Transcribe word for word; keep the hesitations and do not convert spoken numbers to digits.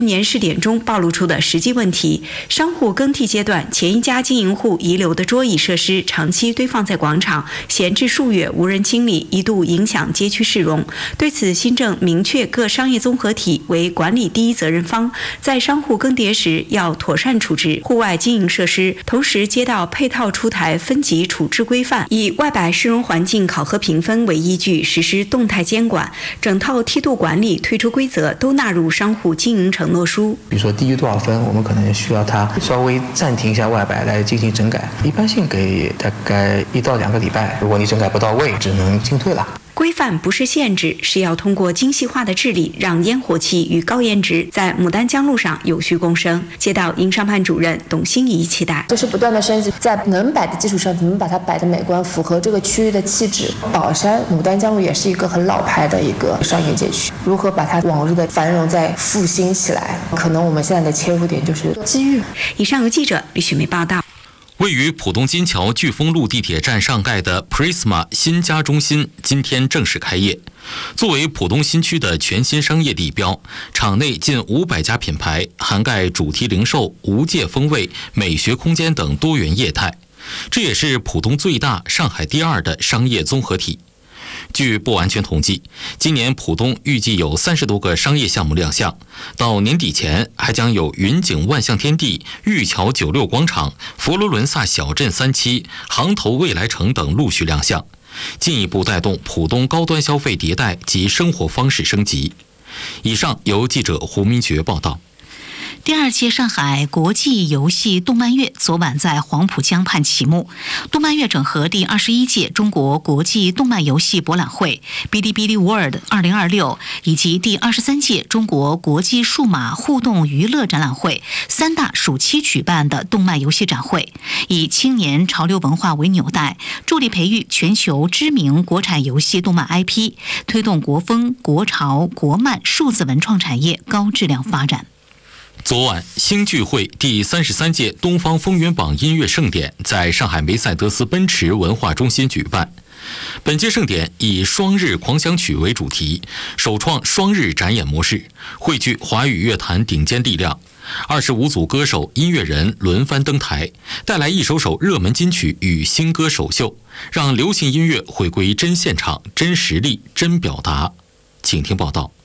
今年试点中暴露出的实际问题，商户更替阶段，前一家经营户遗留的桌椅设施长期堆放在广场，闲置数月无人清理，一度影响街区市容。对此，新政明确各商业综合体为管理第一责任方，在商户更迭时要妥善处置户外经营设施，同时街道配套出台分级处置规范，以外摆市容环境考核评分为依据，实施动态监管，整套梯度管理退出规则都纳入商户经营承诺书。 比如说低于多少分，我们可能需要他稍微暂停一下外摆来进行整改，一般性给大概一到两个礼拜，如果你整改不到位，只能进退了。 规范不是限制，是要通过精细化的治理，让烟火气与高颜值在牡丹江路上有序共生。街道营商办主任董欣怡期待， 就是不断的升级，在能摆的基础上，怎么把它摆得美观，符合这个区域的气质。宝山牡丹江路也是一个很老牌的一个商业街区，如何把它往日的繁荣再复兴起来？可能我们现在的切入点就是机遇。 以上由记者李雪梅报道。 位于浦东金桥飓风路地铁站上盖的 Prisma 新家中心今天正式开业。作为浦东新区的全新商业地标，场内近五百家品牌，涵盖主题零售、无界风味、美学空间等多元业态。这也是浦东最大、上海第二的商业综合体。据不完全统计，今年浦东预计有三十多个商业项目亮相，到年底前还将有云景万象天地、玉桥九六广场、佛罗伦萨小镇三期、航头未来城等陆续亮相，进一步带动浦东高端消费迭代及生活方式升级。以上由记者胡明珏报道。 第二届上海国际游戏动漫月昨晚在黄浦江畔启幕。动漫月整合第二十一届中国国际动漫游戏博览会、哔哩哔哩 World 二零二六以及第二十三届中国国际数码互动娱乐展览会三大暑期举办的动漫游戏展会，以青年潮流文化为纽带，助力培育全球知名国产游戏动漫 I P， 推动国风、国潮、国漫数字文创产业高质量发展。 昨晚，星聚会第三十三届东方风云榜音乐盛典在上海梅赛德斯奔驰文化中心举办。本届盛典以双日狂想曲为主题，首创双日展演模式，汇聚华语乐坛顶尖力量。二十五组歌手、音乐人轮番登台，带来一首首热门金曲与新歌首秀，让流行音乐回归真现场、真实力、真表达。请听报道。